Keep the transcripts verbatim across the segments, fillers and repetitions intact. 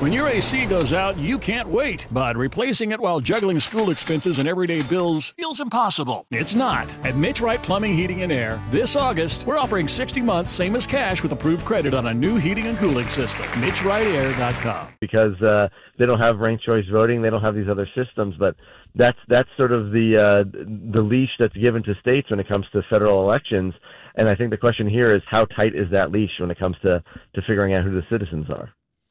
When your A C goes out, you can't wait, but replacing it while juggling school expenses and everyday bills feels impossible. It's not. At Mitch Wright Plumbing, Heating, and Air, this August, we're offering sixty months, same as cash, with approved credit on a new heating and cooling system. Mitch Wright Air dot com. Because uh, they don't have ranked choice voting, they don't have these other systems, but that's that's sort of the uh, the leash that's given to states when it comes to federal elections. And I think the question here is, how tight is that leash when it comes to, to figuring out who the citizens are?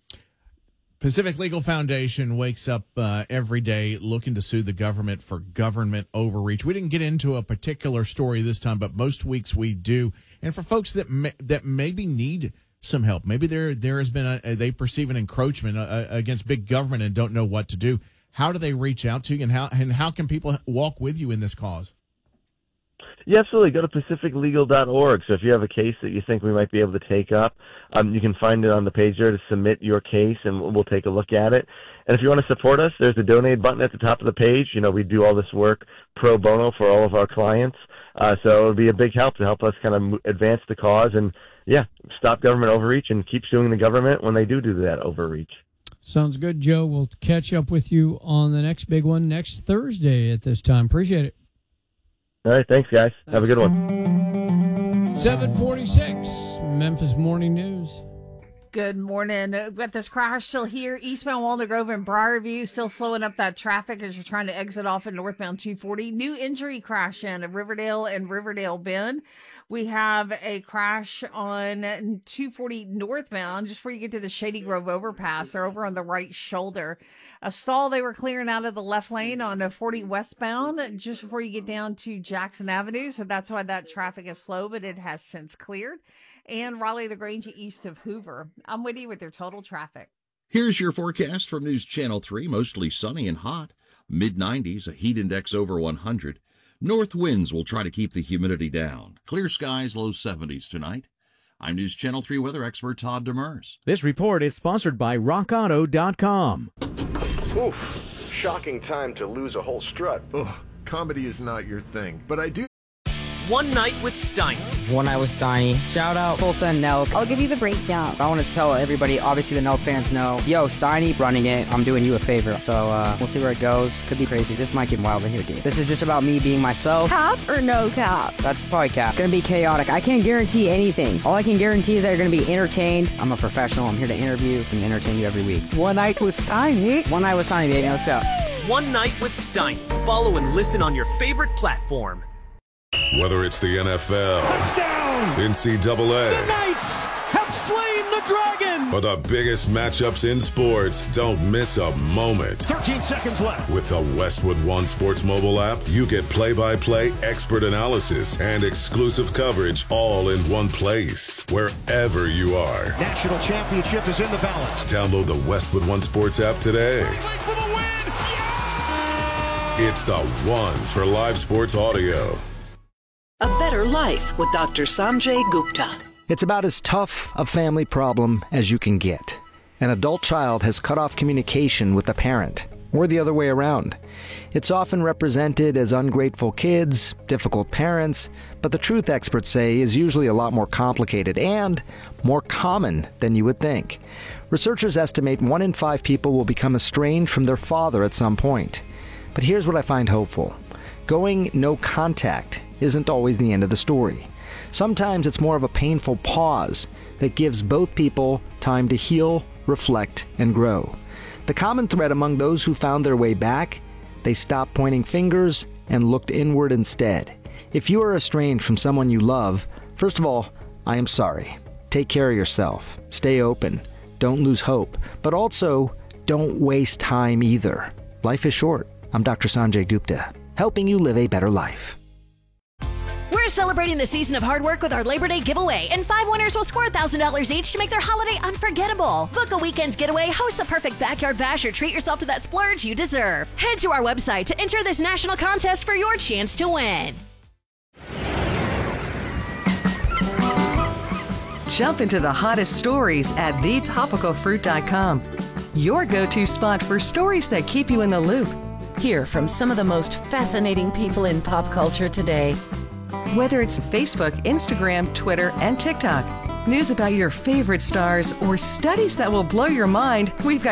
Pacific Legal Foundation wakes up uh, every day looking to sue the government for government overreach. We didn't get into a particular story this time, but most weeks we do. And for folks that may, that maybe need some help, maybe there there has been a, they perceive an encroachment uh, against big government and don't know what to do. How do they reach out to you, and how and how can people walk with you in this cause? Yeah, absolutely. Go to pacific legal dot org. So if you have a case that you think we might be able to take up, um, you can find it on the page there to submit your case, and we'll, we'll take a look at it. And if you want to support us, there's a donate button at the top of the page. You know, we do all this work pro bono for all of our clients. Uh, so it would be a big help to help us kind of advance the cause and, yeah, stop government overreach and keep suing the government when they do do that overreach. Sounds good, Joe. We'll catch up with you on the next big one next Thursday at this time. Appreciate it. All right, thanks, guys. Thanks. Have a good one. seven forty-six, Memphis Morning News. Good morning. We've got this crash still here, eastbound Walnut Grove and Briarview, still slowing up that traffic as you're trying to exit off at northbound two forty. New injury crash in Riverdale and Riverdale Bend. We have a crash on two forty northbound, just where you get to the Shady Grove overpass. They're over on the right shoulder. A stall they were clearing out of the left lane on the forty westbound, just before you get down to Jackson Avenue. So that's why that traffic is slow, but it has since cleared. And Raleigh-LaGrange east of Hoover. I'm with you with your total traffic. Here's your forecast from News Channel three. Mostly sunny and hot. mid nineties, a heat index over one hundred. North winds will try to keep the humidity down. Clear skies, low seventies tonight. I'm News Channel three weather expert Todd Demers. This report is sponsored by rock auto dot com. Oof, shocking time to lose a whole strut. Ugh, comedy is not your thing, but I do. One Night with Steiny. One Night with Steiny. Shout out Full Send Nelk. I'll give you the breakdown. I want to tell everybody, obviously the Nelk fans know, yo, Steiny running it, I'm doing you a favor. So uh, we'll see where it goes. Could be crazy. This might get wild in here, dude. This is just about me being myself. Cap or no cap? That's probably cap. Gonna be chaotic. I can't guarantee anything. All I can guarantee is that you're gonna be entertained. I'm a professional. I'm here to interview and entertain you every week. One Night with Steiny. One Night with Steiny, baby. Let's go. One Night with Steiny. Follow and listen on your favorite platform. Whether it's the N F L, touchdown, N C double A, the Knights have slain the dragon, or the biggest matchups in sports, don't miss a moment. thirteen seconds left. With the Westwood One Sports mobile app, you get play-by-play expert analysis and exclusive coverage all in one place, wherever you are. National championship is in the balance. Download the Westwood One Sports app today. For the win. Yeah! It's the one for live sports audio. A Better Life with Doctor Sanjay Gupta. It's about as tough a family problem as you can get. An adult child has cut off communication with the parent, or the other way around. It's often represented as ungrateful kids, difficult parents, but the truth, experts say, is usually a lot more complicated and more common than you would think. Researchers estimate one in five people will become estranged from their father at some point. But here's what I find hopeful. Going no contact isn't always the end of the story. Sometimes it's more of a painful pause that gives both people time to heal, reflect, and grow. The common thread among those who found their way back, they stopped pointing fingers and looked inward instead. If you are estranged from someone you love, first of all, I am sorry. Take care of yourself. Stay open. Don't lose hope. But also, don't waste time either. Life is short. I'm Doctor Sanjay Gupta, helping you live a better life. We're celebrating the season of hard work with our Labor Day giveaway, and five winners will score one thousand dollars each to make their holiday unforgettable. Book a weekend getaway, host the perfect backyard bash, or treat yourself to that splurge you deserve. Head to our website to enter this national contest for your chance to win. Jump into the hottest stories at the topical fruit dot com. Your go-to spot for stories that keep you in the loop. Hear from some of the most fascinating people in pop culture today. Whether it's Facebook, Instagram, Twitter, and TikTok, news about your favorite stars, or studies that will blow your mind, we've got